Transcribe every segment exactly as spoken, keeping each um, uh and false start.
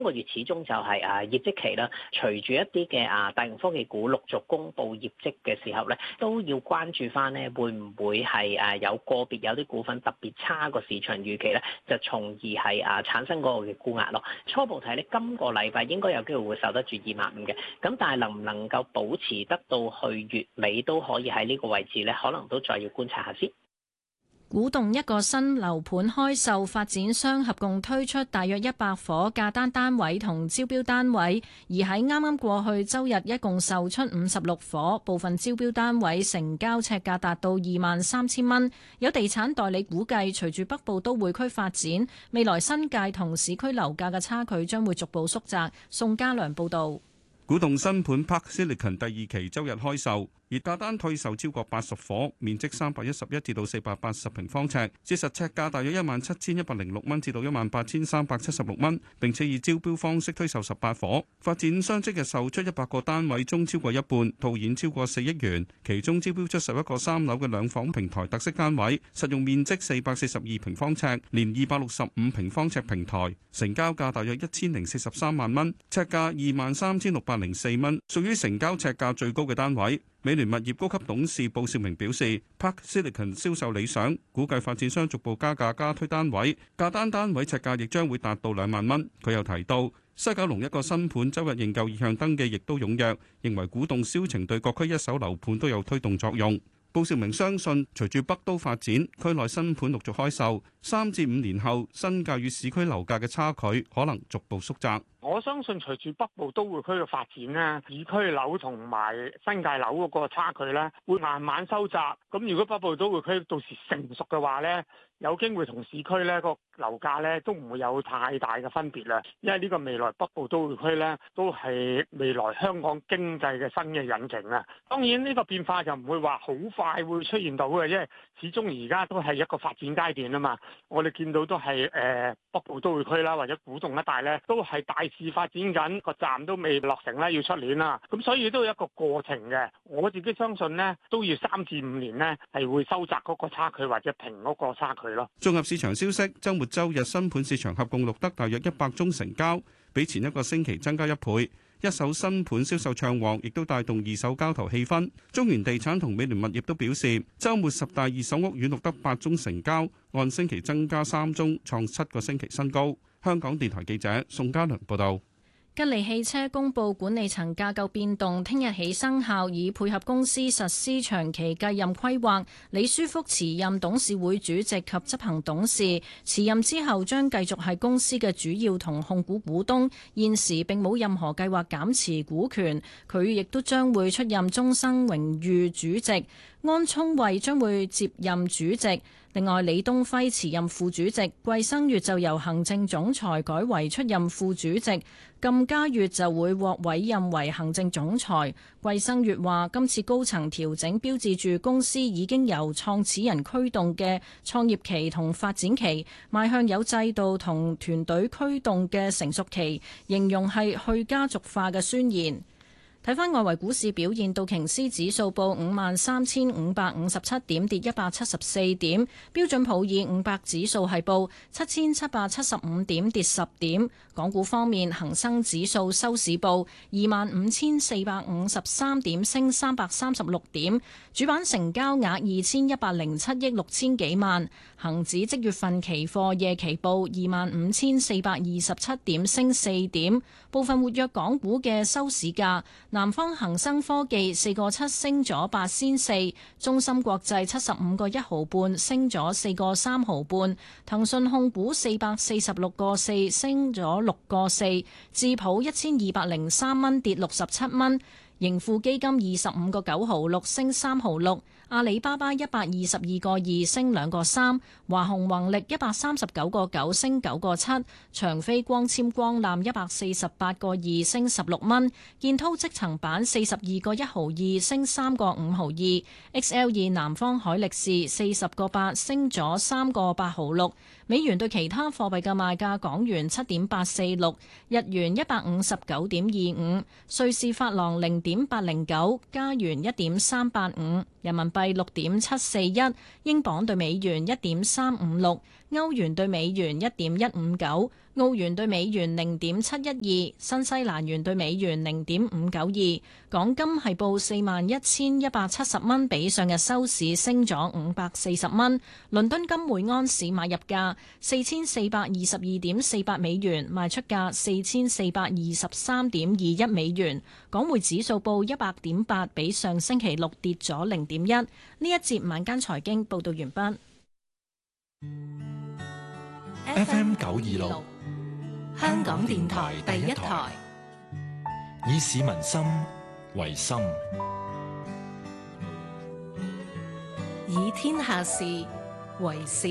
個月始終就係啊業績期啦，隨住一啲嘅啊大型科技股陸續公布業績嘅時候咧，都要關注翻咧，會唔會係誒有個別有啲股份特別差過市場預期咧，就從而係啊產生嗰個嘅沽壓咯。初步睇咧，今個禮拜應該有機會會守得住二萬五嘅，咁但係能唔能夠保持得到去月尾都可以喺呢個位置咧，可能都再要觀察下先。 古洞一個新樓盤開售，發展商合共推出大約一百伙價單單位同招標單位，而喺啱啱過去周日一共售出五十六伙，部分招標單位成交尺價達到二萬三千蚊。有地產代理估計，隨住北部都會區發展，未來新界同市區樓價嘅差距將會逐步縮窄。宋家良報導。 古洞新盤 Park Silicon 第二期周日開售，而價單退售超過八十伙，面積三百一十一至到四百八十平方尺，折實尺價大約一萬七千一百零六蚊至到一萬八千三百七十六蚊，並且以招標方式推售十八伙。發展商即日售出一百個單位中超過一半，套現超過四億元，其中招標出十一個三樓嘅兩房平台特色單位，實用面積四百四十二平方尺，連二百六十五平方尺平台，成交價大約一千零四十三萬蚊，尺價二萬三千六百零四蚊，屬於成交尺價最高嘅單位。美聯物業高級董事布少明表示 ，Park Silicon 銷售理想，估計發展商逐步加價加推單位，價單單位尺價亦將會達到兩萬蚊。佢又提到，西九龍一個新盤周日認購意向登記亦都踴躍，認為古洞銷情對各區一手樓盤都有推動作用。布少明相信，隨住北都發展，區內新盤陸續開售，三至五年後，新界與市區樓價嘅差距可能逐步縮窄。 我相信隨住北部都會區嘅發展咧，市區樓同埋新界樓嗰個差距咧，會慢慢收窄。咁如果北部都會區到時成熟嘅話咧，有機會同市區咧個樓價咧都唔會有太大嘅分別啦。因為呢個未來北部都會區咧都係未來香港經濟嘅新嘅引擎啊。當然呢個變化就唔會話好快會出現到嘅，因為始終而家都係一個發展階段啊嘛。我哋見到都係誒、呃、北部都會區啦，或者古洞一帶咧，都係大市發展緊，個站都未落成咧，要出年啦。咁所以都有一個過程嘅。我自己相信呢，都要三至五年呢，係會收窄嗰個差距或者平嗰個差距咯。 綜合市場消息，週末週日新盤市場合共錄得大約一百宗成交，比前一個星期增加一倍。一手新盤銷售暢旺，亦都帶動二手交投氣氛。中原地產同美聯物業都表示，週末十大二手屋苑錄得八宗成交，按星期增加三宗，創七個星期新高。香港電台記者宋家良報道。 吉利汽車公布管理層架構變動，聽日起生效，以配合公司實施長期繼任規劃。李書福辭任董事會主席及執行董事，辭任之後將繼續係公司嘅主要同控股股東，現時並冇任何計劃減持股權。佢亦都將會出任終生榮譽主席，安聰慧將會接任主席。另外，李東輝辭任副主席，季生月就由行政總裁改為出任副主席，靳嘉月就會獲委任為行政總裁。季生月話：今次高層調整標誌住公司已經由創始人驅動嘅創業期同發展期，邁向有制度同團隊驅動嘅成熟期，形容係去家族化嘅宣言。睇返外圍股市表現，道瓊斯指數報五萬三千五百五十七點，跌一百七十四點；標準普爾五百指數係報七千七百七十五點，跌十點。港股方面，恒生指數收市報二萬五千四百五十三點，升三百三十六點。主板成交額二千一百零七億六千幾萬。恒指即月份期貨夜期報二萬五千四百二十七點，升四點。部分活躍港股嘅收市價。南方恒生科技四個七升咗八仙四，中芯國際七十五個一毫半升咗四個三毫半，騰訊控股四百四十六個四升咗六個四，智普一千二百零三蚊跌六十七蚊，盈富基金二十五個九毫六升三毫六，阿里巴巴一百二十二個二升兩個三，華虹宏力一百三十九個九升九個七，長飛光纖光纜一百四十八個二升十六蚊，建滔積層板四十二個一毫二升三個五毫二 ，X L 二南方海力士四十個八升咗三個八毫六。美元對其他貨幣嘅賣價：港元七點八四六，日元一百五十九點二五，瑞士法郎零點八零九，加元一點三八五，人民幣六點七四一，英鎊對美元一點三五六，歐元對美元一點一五九， 澳元對美元零點七一二，新西蘭元對美元零點五九二。港金係報四萬一千一百七十蚊，比上日收市升咗五百四十蚊。倫敦金每安士買入價四千四百二十二點四八美元，賣出價四千四百二十三點二一美元。港匯指數報一百點八，比上星期六跌咗零點一。呢一節晚間財經報道完畢。 F M 九二六，香港電台第一台，以市民心為心， 以天下事為事。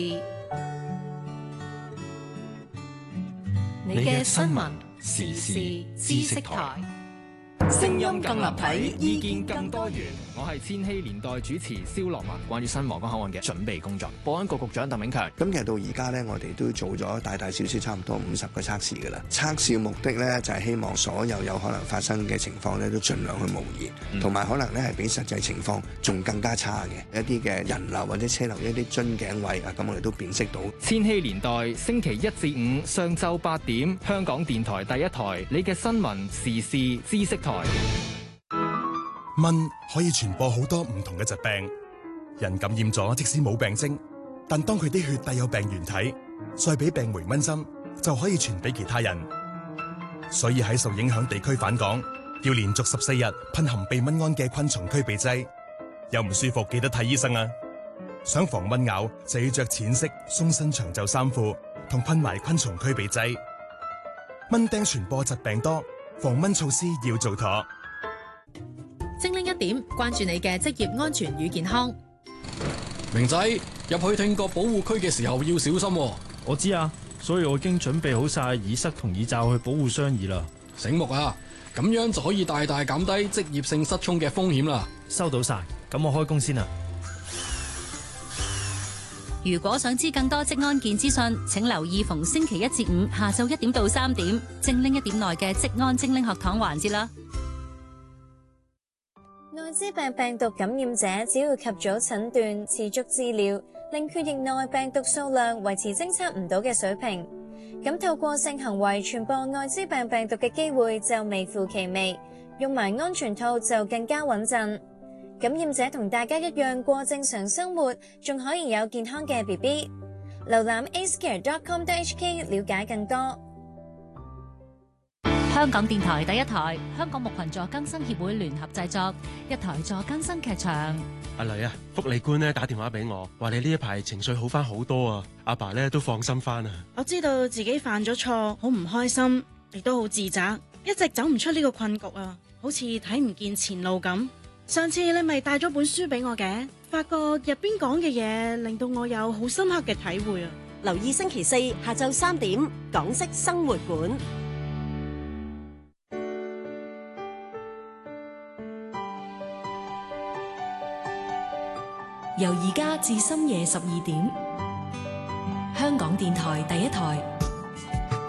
你嘅新聞時事知識台， 聲音更立體，意見更多元。我係千禧年代主持蕭樂文。關於新皇崗口岸嘅準備工作，保安局局長鄧炳強。 咁其實到而家呢，我哋都做咗大大小小差唔多五十個測試㗎啦。測試嘅目的呢，就係希望所有有可能發生嘅情況呢，都盡量去模擬，同埋、嗯、可能呢係比實際情況仲更加差嘅一啲嘅人流或者車流一啲樽頸位啊，咁我哋都辨識到。 千禧年代星期一至五上晝八點，香港電台第一台，你嘅新聞時事知識台。 蚊可以傳播好多唔同嘅疾病，人感染咗即使冇病徵，但當佢啲血帶有病原體，再俾病媒蚊針，就可以傳俾其他人。所以喺受影響地區返港，要連續十四日噴含避蚊胺嘅昆蟲驅避劑。有唔舒服記得睇醫生啊！想防蚊咬就要着淺色鬆身長袖衫褲，同噴埋昆蟲驅避劑。蚊叮傳播疾病多，防蚊措施要做妥。 精靈一點，關注你嘅職業安全與健康。 明仔，入去聽覺保護區嘅時候要小心。 我知啊，所以我已經準備好晒耳塞同耳罩去保護雙耳啦。 醒目啊，咁樣就可以大大減低職業性失聰嘅風險啦。 收到晒，咁我開工先啦。 如果想知更多職安健資訊，請留意逢星期一至五下晝一點到三點，精靈一點內嘅職安精靈學堂環節啦。 艾滋病病毒感染者只要及早診斷、持續治療，令血液內病毒數量維持偵測唔到嘅水平，咁透過性行為傳播艾滋病病毒嘅機會就微乎其微，用埋安全套就更加穩陣。感染者同大家一樣過正常生活，仲可以有健康嘅 B B。瀏覽 a c e care dot com dot h k 了解更多。 香港電台第一台，香港牧群助更生協會聯合製作，一台助更生劇場。 阿女啊，福利官咧打電話俾我，話你呢一排情緒好翻好多啊，阿爸咧都放心翻啊。 我知道自己犯咗錯，好唔開心，亦都好自責，一直走唔出呢個困局啊，好似睇唔見前路咁。上次你咪帶咗本書俾我嘅，發覺入邊講嘅嘢令到我有好深刻嘅體會啊。 留意星期四下晝三點，港式生活館。 由而家至深夜十二點，香港電台第一台。